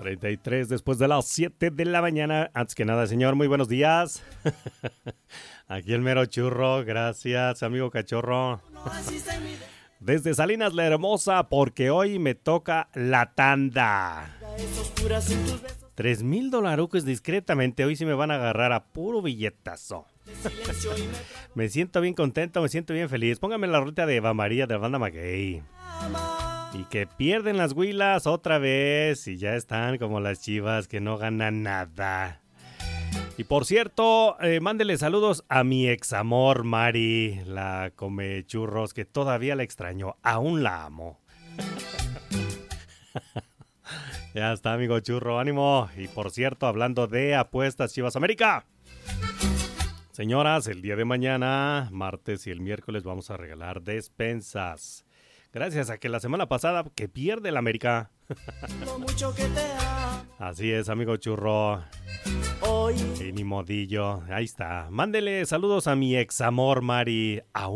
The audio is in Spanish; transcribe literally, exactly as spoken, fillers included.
treinta y tres después de las siete de la mañana. Antes que nada, señor, muy buenos días. Aquí el mero churro, gracias, amigo cachorro. Desde Salinas la Hermosa, porque hoy me toca la tanda. Tres mil dolarucos discretamente, hoy sí me van a agarrar a puro billetazo. Me siento bien contento, me siento bien feliz. Póngame la ruta de Eva María de la banda Maguey. Y que pierden las Huilas otra vez y ya están como las Chivas que no ganan nada. Y por cierto, eh, mándele saludos a mi ex amor Mari, la come churros, que todavía la extraño, aún la amo. Ya está, amigo churro, ánimo. Y por cierto, hablando de apuestas Chivas América, señoras, el día de mañana, martes y el miércoles vamos a regalar despensas. Gracias a que la semana pasada que pierde el América. Así es, amigo churro. Y ni modillo. Ahí está. Mándele saludos a mi ex amor Mari. Aún